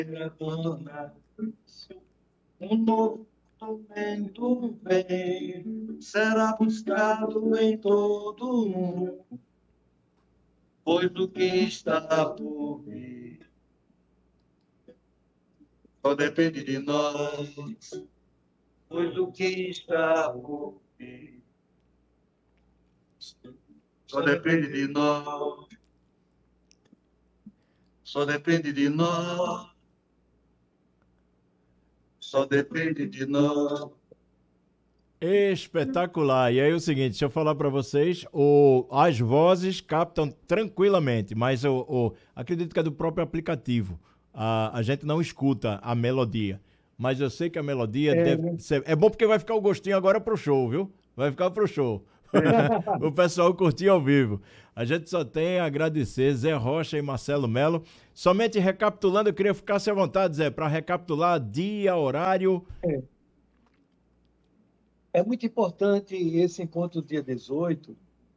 torna um novo momento vem, será buscado em todo o mundo, pois o que está por vir só depende de nós, pois o que está por vir só depende de nós, só depende de nós, só depende de nós. Espetacular. E aí é o seguinte, deixa eu falar para vocês, as vozes captam tranquilamente, mas acredito que é do próprio aplicativo. A gente não escuta a melodia, mas eu sei que a melodia deve ser... É bom porque vai ficar o gostinho agora pro show, viu? Vai ficar pro show. O pessoal curtir ao vivo. A gente só tem a agradecer Zé Rocha e Marcelo Melo. Somente recapitulando, eu queria ficar à vontade, Zé, para recapitular dia, horário. É muito importante esse encontro dia 18,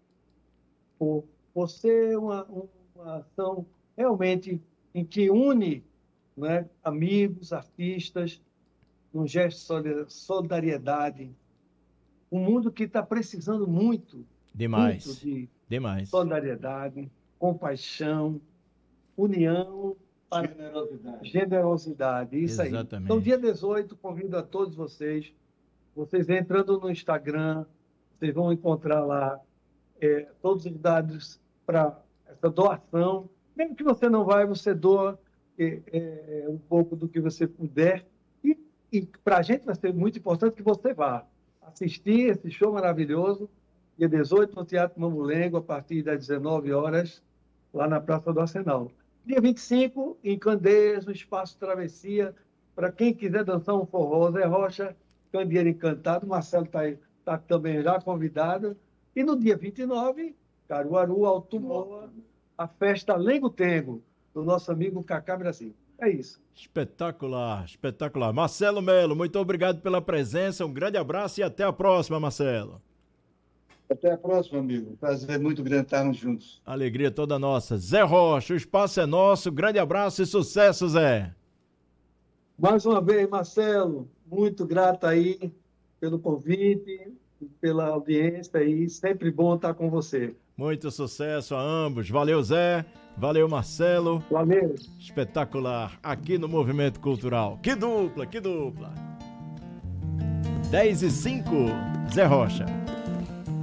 por ser uma ação realmente em que une, né, amigos, artistas, num gesto de solidariedade. Um mundo que está precisando muito Demais. de Demais. solidariedade, compaixão, união, generosidade. Isso aí. Exatamente. Então, dia 18, convido a todos vocês entrando no Instagram, vocês vão encontrar lá todos os dados para essa doação. Mesmo que você não vai, você doa um pouco do que você puder. E para a gente vai ser muito importante que você vá assistir esse show maravilhoso, dia 18, no Teatro Mamulengo, a partir das 19 horas, lá na Praça do Arsenal. Dia 25, em Candeias, no Espaço Travessia, para quem quiser dançar um forró, Zé Rocha, Candeeiro Encantado, Marcelo está também já convidado. E no dia 29, Caruaru, Alto Moa, a festa Lengo Tengo, do nosso amigo Cacá Brasil. É isso. Espetacular, espetacular. Marcelo Melo, muito obrigado pela presença, um grande abraço e até a próxima, Marcelo. Até a próxima, amigo. Prazer muito grande estarmos juntos. Alegria toda nossa. Zé Rocha, o espaço é nosso, grande abraço e sucesso, Zé. Mais uma vez, Marcelo, muito grato aí pelo convite, pela audiência aí, sempre bom estar com você. Muito sucesso a ambos. Valeu, Zé. Valeu, Marcelo. Valeu. Espetacular. Aqui no Movimento Cultural. Que dupla, que dupla. 10 e 5, Zé Rocha.